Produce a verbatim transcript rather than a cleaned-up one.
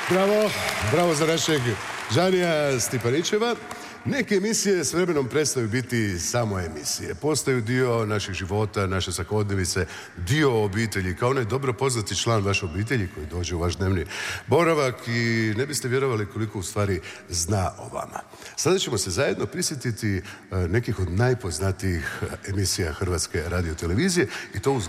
Bravo, bravo za našeg Žanija Stipaničeva. Neke emisije s vremenom prestaju biti samo emisije. Postaju dio naših života, naše svakodnevice, dio obitelji, kao onaj dobro poznati član vaše obitelji koji dođe u vaš dnevni boravak i ne biste vjerovali koliko u stvari zna o vama. Sada ćemo se zajedno prisjetiti nekih od najpoznatijih emisija Hrvatske radiotelevizije i to uz